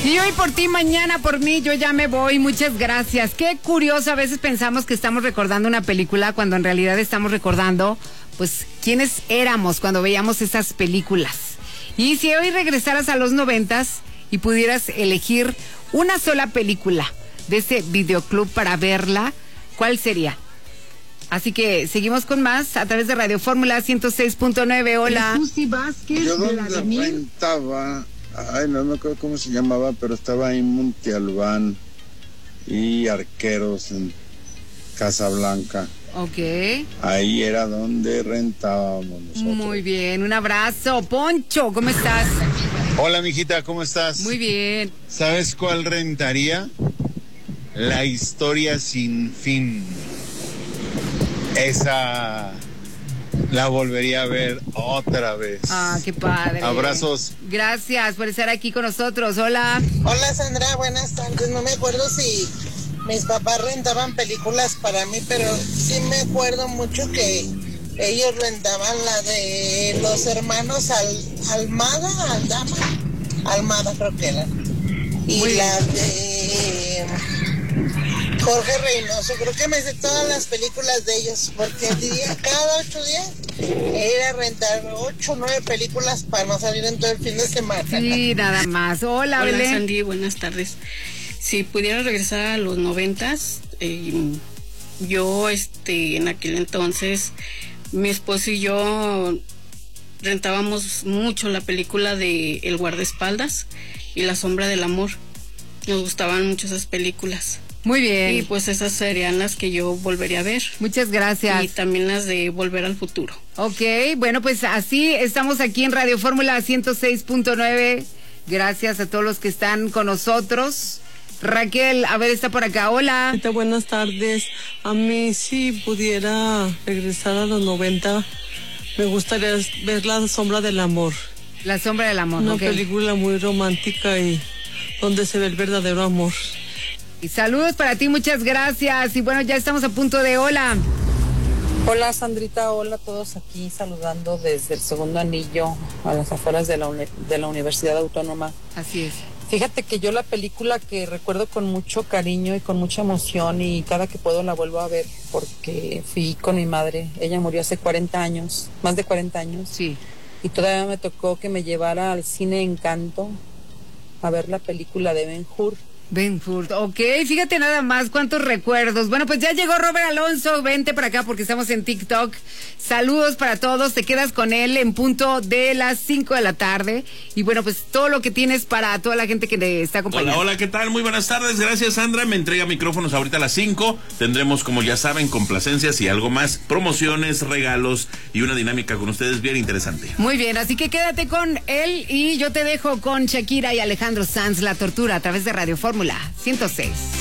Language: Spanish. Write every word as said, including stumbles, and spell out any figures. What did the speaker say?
Si hoy por ti, mañana por mí, yo ya me voy. Muchas gracias. Qué curioso, a veces pensamos que estamos recordando una película cuando en realidad estamos recordando, pues, quiénes éramos cuando veíamos esas películas. Y si hoy regresaras a los noventas y pudieras elegir una sola película de ese videoclub para verla, ¿cuál sería? Así que seguimos con más a través de Radio Fórmula ciento seis punto nueve. Hola. Yo donde rentaba, ay, no me acuerdo cómo se llamaba, pero estaba ahí en Monte Albán y Arqueros en Casablanca. Ok. Ahí era donde rentábamos nosotros. Muy bien, un abrazo. Poncho, ¿cómo estás? Hola, mijita, ¿cómo estás? Muy bien. ¿Sabes cuál rentaría? La Historia Sin Fin. Esa la volvería a ver otra vez. Ah, qué padre. Abrazos. Gracias por estar aquí con nosotros. Hola. Hola, Sandra, buenas tardes. No me acuerdo si mis papás rentaban películas para mí, pero sí me acuerdo mucho que ellos rentaban la de los hermanos Al, Almada, Aldama, Almada creo que era. Y Muy la bien. de Jorge Reynoso. Creo que me sé todas las películas de ellos, porque día, cada ocho días era rentar ocho o nueve películas para no salir en todo el fin de semana. Sí, nada más. Hola, Hola, Belén. Sandy, buenas tardes. Si pudiera regresar a los noventas, eh, yo, este, en aquel entonces, mi esposo y yo rentábamos mucho la película de El guardaespaldas y La sombra del amor. Nos gustaban mucho esas películas. Muy bien. Y pues esas serían las que yo volvería a ver. Muchas gracias. Y también las de Volver al Futuro. Ok, bueno, pues así estamos aquí en Radio Fórmula ciento seis punto nueve. Gracias a todos los que están con nosotros. Raquel, a ver, está por acá. Hola. Buenas tardes. A mí, si pudiera regresar a los noventa, me gustaría ver La sombra del amor. La sombra del amor. Una okay. película muy romántica y donde se ve el verdadero amor. Y saludos para ti, muchas gracias. Y bueno, ya estamos a punto de hola. Hola, Sandrita, hola a todos aquí saludando desde el segundo anillo a las afueras de la, uni- de la Universidad Autónoma. Así es. Fíjate que yo la película que recuerdo con mucho cariño y con mucha emoción y cada que puedo la vuelvo a ver porque fui con mi madre. Ella murió hace cuarenta años, más de cuarenta años. Sí. Y todavía me tocó que me llevara al cine Encanto a ver la película de Ben-Hur. Ben-Hur, ok, fíjate nada más cuántos recuerdos. Bueno, pues ya llegó Robert Alonso, vente para acá porque estamos en TikTok. Saludos para todos, te quedas con él en punto de las cinco de la tarde. Y bueno, pues todo lo que tienes para toda la gente que te está acompañando. Hola, hola, ¿qué tal? Muy buenas tardes, gracias Sandra, me entrega micrófonos ahorita a las cinco. Tendremos, como ya saben, complacencias y algo más, promociones, regalos y una dinámica con ustedes bien interesante. Muy bien, así que quédate con él y yo te dejo con Shakira y Alejandro Sanz, La Tortura, a través de Radio Fórmula ciento seis.